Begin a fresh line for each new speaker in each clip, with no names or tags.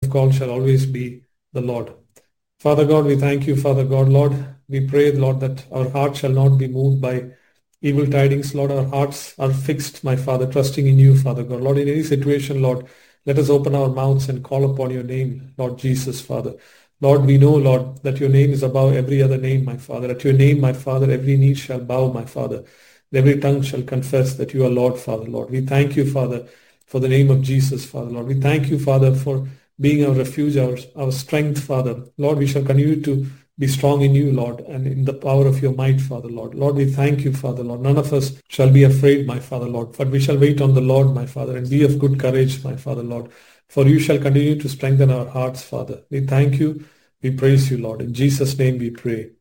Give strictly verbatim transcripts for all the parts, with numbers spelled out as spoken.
of call shall always be the Lord. Father God, we thank you, Father God. Lord, we pray, Lord, that our heart shall not be moved by evil tidings. Lord, our hearts are fixed, my Father, trusting in you, Father God. Lord, in any situation, Lord, let us open our mouths and call upon your name, Lord Jesus, Father. Lord, we know, Lord, that your name is above every other name, my Father. At your name, my Father, every knee shall bow, my Father. Every tongue shall confess that you are Lord, Father, Lord. We thank you, Father, for the name of Jesus, Father, Lord. We thank you, Father, for being our refuge, our, our strength, Father. Lord, we shall continue to be strong in you, Lord, and in the power of your might, Father, Lord. Lord, we thank you, Father, Lord. None of us shall be afraid, my Father, Lord, but we shall wait on the Lord, my Father, and be of good courage, my Father, Lord. For you shall continue to strengthen our hearts, Father. We thank you. We praise you, Lord. In Jesus' name we pray.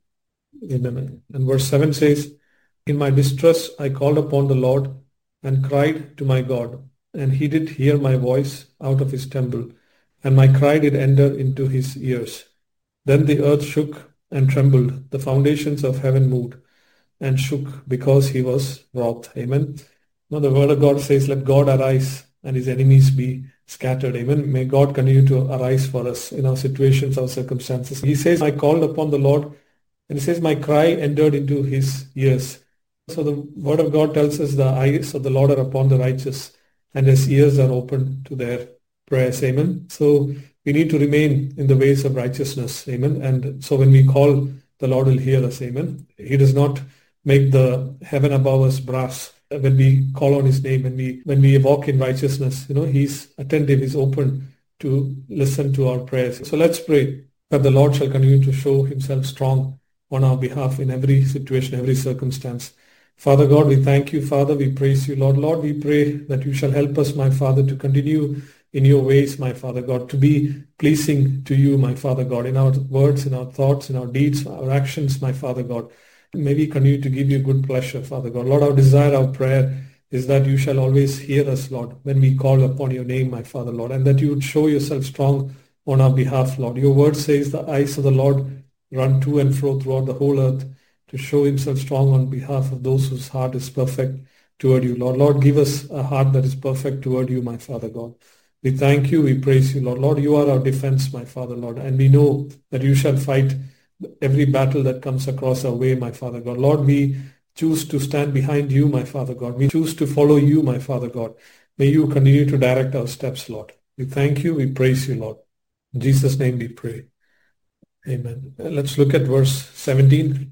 Amen. And verse seven says, in my distress I called upon the Lord and cried to my God, and he did hear my voice out of his temple, and my cry did enter into his ears. Then the earth shook and trembled, the foundations of heaven moved and shook because he was wroth. Amen. Now the word of God says, let God arise and his enemies be scattered. Amen. May God continue to arise for us in our situations, our circumstances. He says, I called upon the Lord, and he says, my cry entered into his ears. So the word of God tells us the eyes of the Lord are upon the righteous, and his ears are open to their prayers. Amen. So we need to remain in the ways of righteousness. Amen. And so when we call, the Lord will hear us. Amen. He does not make the heaven above us brass. When we call on his name, when we when we walk in righteousness, you know, he's attentive, he's open to listen to our prayers. So let's pray that the Lord shall continue to show himself strong on our behalf in every situation, every circumstance. Father God, we thank you, Father. We praise you, Lord. Lord, we pray that you shall help us, my Father, to continue in your ways, my Father God, to be pleasing to you, my Father God, in our words, in our thoughts, in our deeds, our actions, my Father God. May we continue to give you good pleasure, Father God. Lord, our desire, our prayer is that you shall always hear us, Lord, when we call upon your name, my Father, Lord, and that you would show yourself strong on our behalf, Lord. Your word says the eyes of the Lord run to and fro throughout the whole earth to show himself strong on behalf of those whose heart is perfect toward you, Lord. Lord, give us a heart that is perfect toward you, my Father God. We thank you, we praise you, Lord. Lord, you are our defense, my Father, Lord, and we know that you shall fight every battle that comes across our way, my Father God. Lord, we choose to stand behind you, my Father God. We choose to follow you, my Father God. May you continue to direct our steps, Lord. We thank you, we praise you, Lord. In Jesus' name we pray. Amen. Let's look at verse seventeen.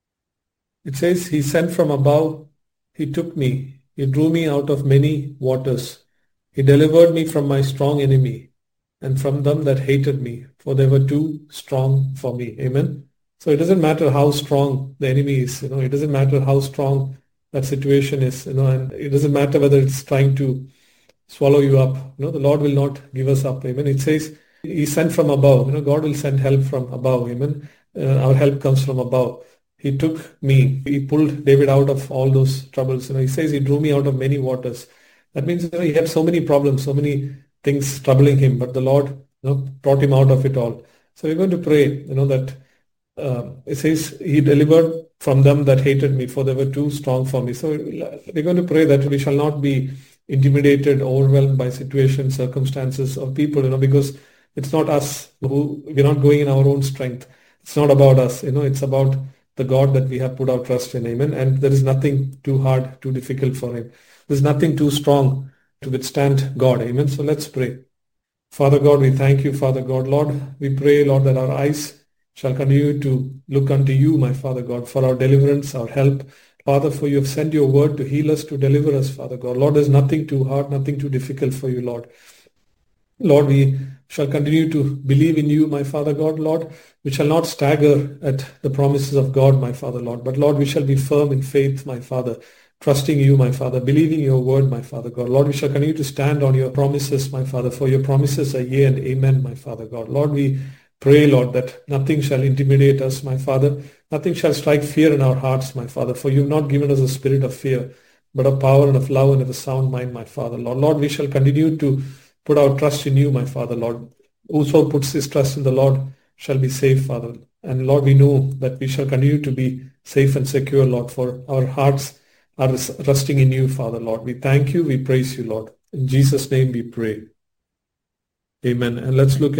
It says, he sent from above, he took me, he drew me out of many waters. He delivered me from my strong enemy and from them that hated me, for they were too strong for me. Amen. So it doesn't matter how strong the enemy is, you know, it doesn't matter how strong that situation is, you know, and it doesn't matter whether it's trying to swallow you up. You know, the Lord will not give us up. Amen. It says he sent from above. You know, God will send help from above. Amen. Uh, our help comes from above. He took me. He pulled David out of all those troubles. You know, he says he drew me out of many waters. That means, you know, he had so many problems, so many things troubling him, but the Lord, you know, brought him out of it all. So we're going to pray, you know, that uh, it says he delivered from them that hated me, for they were too strong for me. So we're going to pray that we shall not be intimidated, overwhelmed by situations, circumstances, or people, you know, because it's not us who, we're not going in our own strength. It's not about us, you know, it's about the God that we have put our trust in. Amen. And there is nothing too hard, too difficult for him. There's nothing too strong to withstand God. Amen. So let's pray. Father God, we thank you, Father God. Lord, we pray, Lord, that our eyes shall continue to look unto you, my Father God, for our deliverance, our help. Father, for you have sent your word to heal us, to deliver us, Father God. Lord, there's nothing too hard, nothing too difficult for you, Lord. Lord, we shall continue to believe in you, my Father God, Lord. We shall not stagger at the promises of God, my Father, Lord. But Lord, we shall be firm in faith, my Father, trusting you, my Father, believing your word, my Father God. Lord, we shall continue to stand on your promises, my Father, for your promises are yea and amen, my Father God. Lord, we pray, Lord, that nothing shall intimidate us, my Father. Nothing shall strike fear in our hearts, my Father, for you have not given us a spirit of fear, but of power and of love and of a sound mind, my Father. Lord, Lord, we shall continue to put our trust in you, my Father, Lord. Whoso puts his trust in the Lord shall be safe, Father. And Lord, we know that we shall continue to be safe and secure, Lord, for our hearts are resting in you, Father, Lord. We thank you, we praise you, Lord. In Jesus' name we pray. Amen. And let's look at